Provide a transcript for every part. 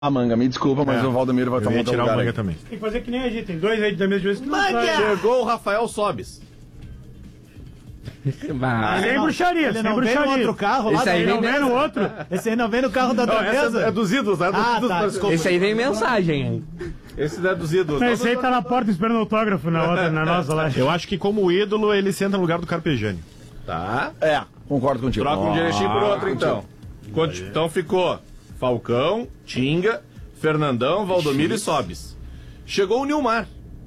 A manga, me desculpa, mas o Valdomiro vai tomar um tirar lugar o manga aí. também. Tem que fazer que nem a gente, tem dois aí da mesma vez que não sabe. Chegou o Rafael Sobis. Sem bruxaria, Ele sem não vem no bruxaria. outro carro lá. Esse aí Ele não vem no outro. Esse aí não vem no carro da outra mesa. É dos ídolos, né? Desculpa. Esse aí vem mensagem, hein? Esse não é dos ídolos. Não, esse aí tá na porta esperando autógrafo na nossa lá. Eu acho que como ídolo ele senta no lugar do Carpegiani. Tá. Concordo contigo. Troca um direitinho por outro, então. Então ficou Falcão, Tinga, Fernandão, Valdomiro e Sobis. Chegou o Nilmar.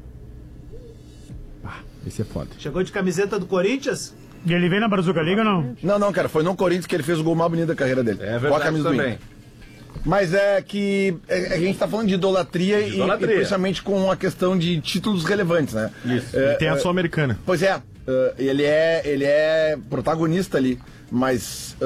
Esse é foda. Chegou de camiseta do Corinthians? E ele vem na Brazuca Liga ou não? Não, cara, foi no Corinthians que ele fez o gol mais bonito da carreira dele. É Com a verdade camisa do também. Inter. Mas é que a gente tá falando de idolatria, e principalmente com a questão de títulos relevantes, né? Isso. Ele tem a Sul-Americana. Pois é, ele é protagonista ali, mas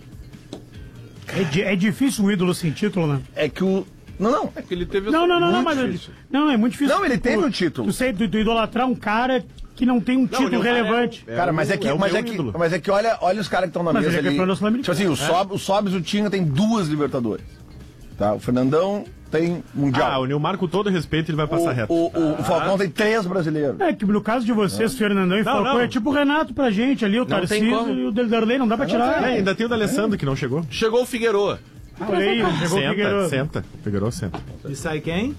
É difícil um ídolo sem título, né? é que o... Não. É que ele teve Não, muito mas... difícil. Não, é muito difícil. Não, ele teve um título. Tu idolatrar um cara que não tem um título relevante. Cara, mas é que olha os caras que estão na Mas mesa ele é ali. campeão da Sul-Americana. Tipo assim, o Sobis, o Tinga tem 2 Libertadores. Tá? O Fernandão tem Mundial. O Nilmar, com todo respeito, ele vai passar reto. O Falcão tem 3 brasileiros. É que no caso de vocês, Fernandão e Falcão, é tipo o Renato pra gente ali, o Tarcísio e o Del Darley, não dá pra tirar. Ainda tem o D'Alessandro que não chegou. Chegou o Figueroa. Olha aí, chegou o Figueiredo. Figueroa senta. E sai quem?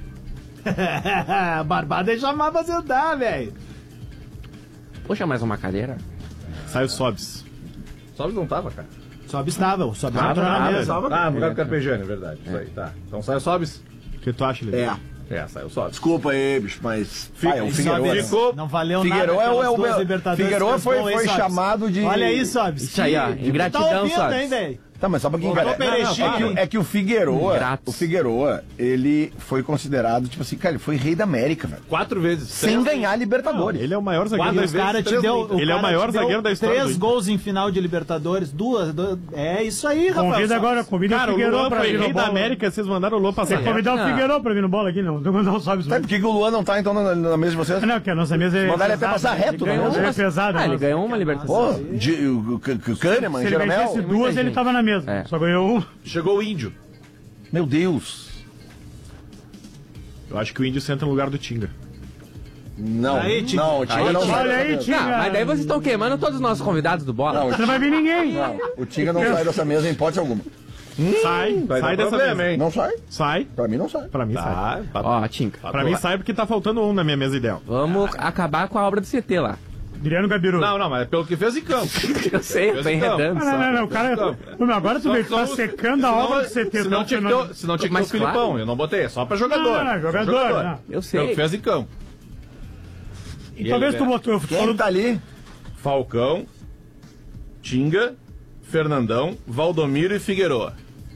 Barbada é chamar pra sentar, velho. Poxa, mais uma cadeira? Sai o Sobis. Sobis não tava, cara. Sobe estável, sobe Tava na mesa. no lugar do Carpegiani, é verdade. Isso aí, tá. Então sai o Sobis. O que tu acha, Lili? Sai o Sobis. Desculpa aí, bicho, mas... o Figueroa. Figueroa. Não valeu Figueroa nada. é o duas Libertadores Figueroa que fez gol, foi hein, Sobis? chamado de... Olha aí, Sobis. Isso aí, ó. Ingratidão, tá ouvindo, Sobis. hein, velho? Tá, mas só pra quem Voltou cara. Perechino, É que o Figueroa, Ingratos. ele foi considerado, tipo assim, cara, ele foi rei da América, velho. 4 vezes. Sem ganhar Libertadores. Ele é o maior zagueiro Quatro da Os caras te deu. Ele é o maior zagueiro da história. 3 gols em final de Libertadores, 2. É isso aí, Rafael. Convida Cara, o o Figueiredo Luan pra foi vir rei no da bola. América, vocês mandaram o Luan passar Tem que convidar o Não. Figueiredo pra vir no bola aqui, não. Não sabe Sabe por que o Luan não tá, então, na mesa de vocês? Não, porque a nossa mesa é. Mandar ele até pesada, passar reto, ele né? ganhou, é pesado. Ele nossa. ganhou uma Libertadores. Pô, o Kahneman, Se ele vencesse Jeromel. duas, ele gente. tava na mesa. É. Só ganhou um. Chegou o Índio. Meu Deus. Eu acho que o Índio senta no lugar do Tinga. Não, Aí, Tinga. não, o Tinga não sai Olha dessa aí, mesa. Tinga. Não, mas daí vocês estão queimando todos os nossos convidados do Bola. Não, Não vai vir ninguém. não, o Tinga não sai dessa mesa em hipótese alguma. Sai Vai dar dessa problema, mesa. hein? Não sai. Sai. Pra mim não sai. Pra mim sai. Ó, Tinca. Pra mim sai porque tá faltando um na minha mesa ideal. Vamos acabar com a obra do CT lá. Adriano Gabiru. Não, mas é pelo que fez em campo. Eu sei, eu tô enredando. Não, o cara. Ô, meu, agora tu veio, tu tá secando a obra do CT. Se não tinha que ter o Mas Filipão, claro. eu não botei, é só pra jogador. Não, jogador. Não. Eu Pelo sei. que fez em campo. E talvez tu botou. Quem tá ali? Falcão, Tinga, Fernandão, Valdomiro e Figueroa.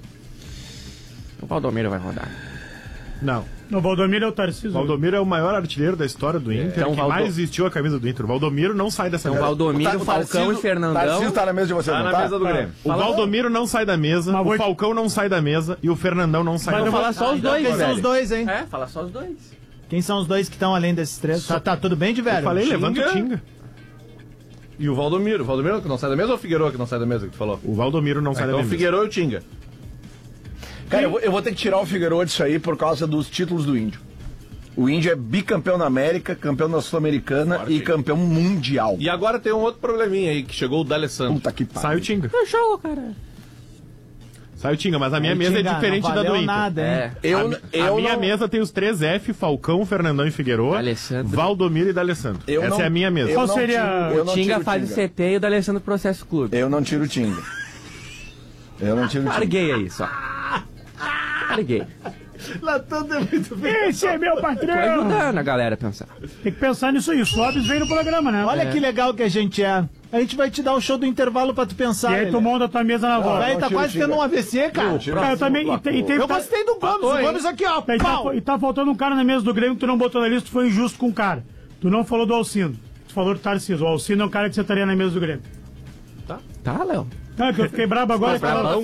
O Valdomiro vai rodar. Não. No Valdomiro é o Tarcísio. O Valdomiro é o maior artilheiro da história do Inter, Então, que mais vestiu a camisa do Inter. O Valdomiro não sai dessa Então, mesa. Valdomiro, Falcão e Fernandão. Tarcísio tá na mesa de vocês, Tá não na tá? mesa do Grêmio. O Valdomiro não sai da mesa, Mas o Falcão não sai da mesa e o Fernandão não sai Mas da eu vou mesa. falar só os dois, Quem são velho. os dois, hein? É, fala só os dois. Quem são os dois que estão além desses 3? Tá tudo bem de velho? Eu falei, levanta o Tinga. E o Valdomiro. O Valdomiro que não sai da mesa ou o Figueroa que não sai da mesa que tu falou? O Valdomiro não sai da Então o mesa. Figueroa e o Tinga. Cara, eu vou ter que tirar o Figueroa disso aí por causa dos títulos do Índio. O Índio é bicampeão na América, campeão da Sul-Americana e campeão mundial. E agora tem um outro probleminha aí, que chegou o D'Alessandro. Puta que pariu. Sai o Tinga. É show, cara. Sai o Tinga, mas a minha mesa é Tinga, diferente não da do valeu Inter. nada, hein? É. A minha mesa tem os 3 F, Falcão, Fernandão e Figueroa, Alessandro. Valdomiro e D'Alessandro. Eu Essa não- é a minha mesa. eu Qual não seria- tiro- eu O não Tinga tiro faz o CT e o D'Alessandro Processo Clube. Eu não tiro o Tinga. Eu não tiro o Tinga. Larguei aí só. Larguei. Latando é muito bem. Esse é meu Tô patrão. ajudando a galera a pensar. Tem que pensar nisso aí. O Sobis vem no programa, né? Olha que legal que a gente é. A gente vai te dar o show do intervalo pra tu pensar. E aí tu Lelê. monta a tua mesa na O volta. velho tá tira, quase tira. tendo um AVC, cara. Cara, eu também. Eu gostei do Gomes. O Gomes aqui, ó. E tá faltando um cara na mesa do Grêmio que tu não botou na lista, tu foi injusto com o cara. Tu não falou do Alcindo. Tu falou do Tarcísio. O Alcindo é um cara que você estaria na mesa do Grêmio. Tá, Léo? Ah, que eu fiquei brabo agora. Calma,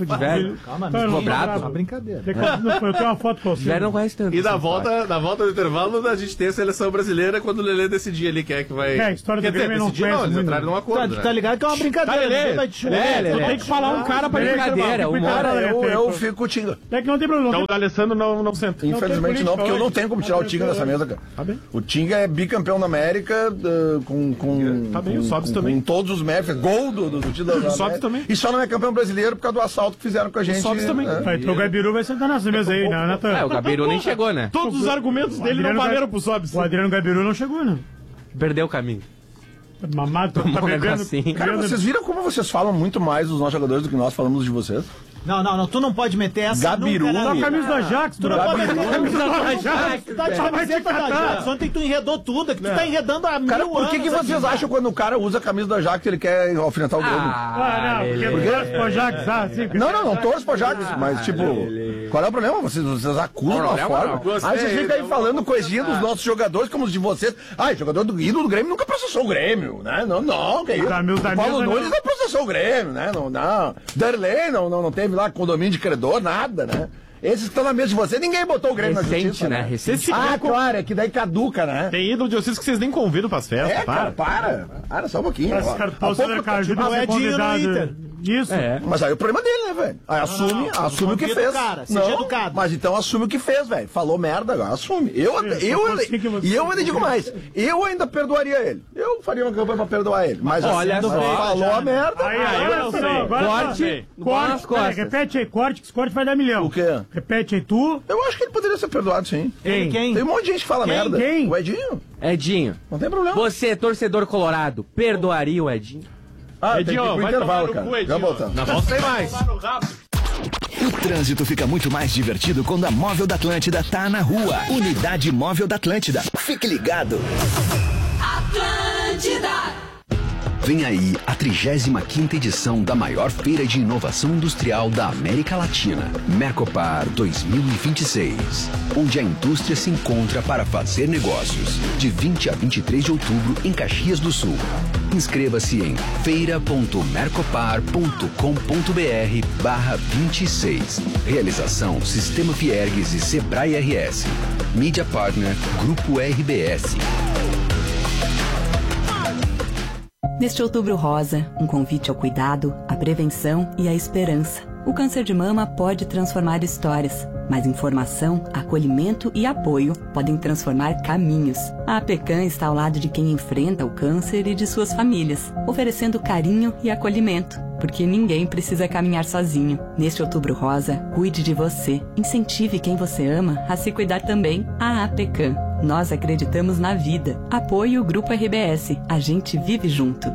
ficou brabo. Uma brincadeira. Eu tenho uma foto pra você. Já não conhece tanto. E na volta do intervalo, a gente tem a seleção brasileira quando o Lelê decidir ali quem é que vai. A história do Grêmio não decidir, não, eles entraram num acordo. Tá ligado que é uma brincadeira. Lelê. Ninguém vai te chover. Eu tenho que falar um cara pra Brincadeira, Eu fico com o Tinga. É que não tem problema. Então o D'Alessandro não senta. Infelizmente não, porque eu não tenho como tirar o Tinga dessa mesa, cara. O Tinga é bicampeão da América com Tá bem, o Sobs também. com todos os méritos, gol do time da Sobs América. também. E só não é campeão brasileiro por causa do assalto que fizeram com a gente. Sobs também. Então o Gabiru vai sentar nessa mesa aí, né, Natan? O Gabiru nem chegou, né? Todos os argumentos dele não valeram pro Sobs. O Adriano Gabiru não chegou, né? Perdeu o caminho. Mamado, tá Um bebendo. negocinho. Cara, vocês viram como vocês falam muito mais dos nossos jogadores do que nós falamos de vocês? Não, tu não pode meter essa Gabiru. nunca, Só a né? camisa do Ajax, tu não pode meter a camisa do Ajax. Tu tá de camiseta da Ajax. Ontem tu enredou tudo, que tu tá enredando há Cara, mil por que anos vocês aqui. acham quando o cara usa a camisa do Ajax que ele quer alfinetar o Grêmio? Ah, não, porque tu torce pro Ajax, assim. Não torço pro Ajax, mas tipo, qual é o problema? Vocês acusam de uma forma. Aí vocês ficam aí falando coisinha dos nossos jogadores como os de vocês. Jogador do ídolo do Grêmio nunca processou o Grêmio, né? Não, que isso? O Paulo Nunes não processou o Grêmio, né? Não. Darley não teve lá condomínio de credor, nada, né? Esses que estão na mesa de você, ninguém botou o Grêmio na Recente, justiça, né? Recente. Claro, é que daí caduca, né? Tem ídolo de vocês que vocês nem convidam pras festas. Cara, para só um pouquinho. Esse cara tá usando ajuda não a é ser dinheiro no convidado. Inter. Isso. Mas aí o problema dele, né, velho? Aí assume o que fez. Cara, seja educado. Mas então assume o que fez, velho. Falou merda, agora assume. Eu ainda digo mais. Eu ainda perdoaria ele. Eu faria uma campanha pra perdoar ele. Mas Olha assim, só, falou a merda. Agora eu sim, sei. agora Corte, corte. Peraí, repete aí, corte, que esse corte vai dar milhão. O quê? Repete aí, tu. Eu acho que ele poderia ser perdoado, sim. Quem? Tem um monte de gente que fala merda. Quem? O Edinho. Edinho, Não tem problema. você, torcedor colorado, perdoaria o Edinho? Tem que ir pro vai intervalo, tomar no cara. cu, Edinho. Já voltamos. Na volta tem mais. O trânsito fica muito mais divertido quando a Móvel da Atlântida tá na rua. Unidade Móvel da Atlântida. Fique ligado. Atlântida. Vem aí a 35ª edição da maior feira de inovação industrial da América Latina, Mercopar 2026, onde a indústria se encontra para fazer negócios, de 20 a 23 de outubro em Caxias do Sul. Inscreva-se em feira.mercopar.com.br/26. Realização Sistema Fiergues e Sebrae RS. Mídia Partner Grupo RBS. Neste Outubro Rosa, um convite ao cuidado, à prevenção e à esperança. O câncer de mama pode transformar histórias, mas informação, acolhimento e apoio podem transformar caminhos. A APECAM está ao lado de quem enfrenta o câncer e de suas famílias, oferecendo carinho e acolhimento, porque ninguém precisa caminhar sozinho. Neste Outubro Rosa, cuide de você, incentive quem você ama a se cuidar também. A APECAM. Nós acreditamos na vida. Apoie o Grupo RBS. A gente vive junto.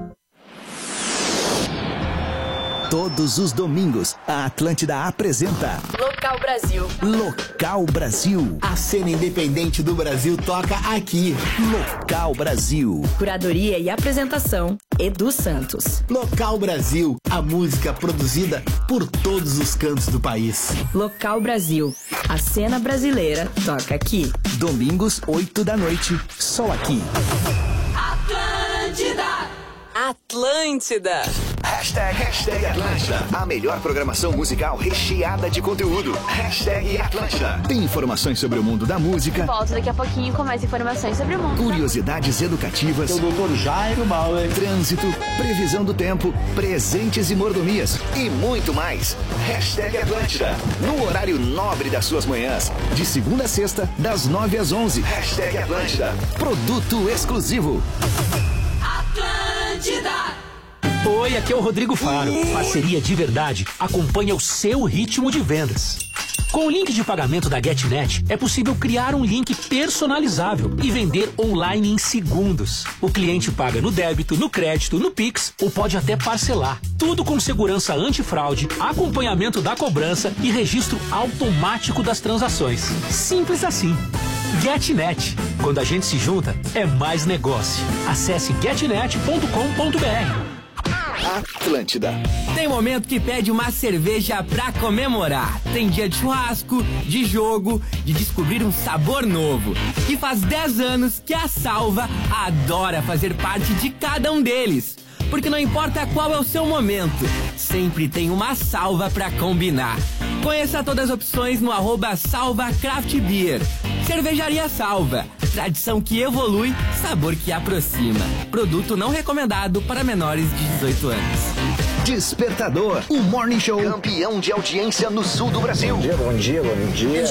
Todos os domingos, a Atlântida apresenta Local Brasil. Local Brasil. A cena independente do Brasil toca aqui. Local Brasil. Curadoria e apresentação, Edu Santos. Local Brasil, a música produzida por todos os cantos do país. Local Brasil. A cena brasileira toca aqui. Domingos, 8 da noite, só aqui. Atlântida. Atlântida. Hashtag Atlântida. A melhor programação musical recheada de conteúdo. Hashtag Atlântida. Tem informações sobre o mundo da música. Volto daqui a pouquinho com mais informações sobre o mundo. Curiosidades educativas. O Dr. Jairo Bauer. Trânsito, previsão do tempo, presentes e mordomias e muito mais. Hashtag Atlântida. No horário nobre das suas manhãs. De segunda a sexta, das 9 às 11. Hashtag Atlântida. Produto exclusivo. Atlântida. Oi, aqui é o Rodrigo Faro. Parceria de verdade acompanha o seu ritmo de vendas. Com o link de pagamento da GetNet, é possível criar um link personalizável e vender online em segundos. O cliente paga no débito, no crédito, no Pix ou pode até parcelar. Tudo com segurança antifraude, acompanhamento da cobrança e registro automático das transações. Simples assim. GetNet. Quando a gente se junta, é mais negócio. Acesse getnet.com.br. Atlântida. Tem momento que pede uma cerveja pra comemorar. Tem dia de churrasco, de jogo, de descobrir um sabor novo. E faz 10 anos que a Salva adora fazer parte de cada um deles. Porque não importa qual é o seu momento, sempre tem uma salva pra combinar. Conheça todas as opções no @salvacraftbeer. Cervejaria Salva, tradição que evolui, sabor que aproxima. Produto não recomendado para menores de 18 anos. Despertador, o Morning Show campeão de audiência no sul do Brasil. Bom dia, bom dia, bom dia.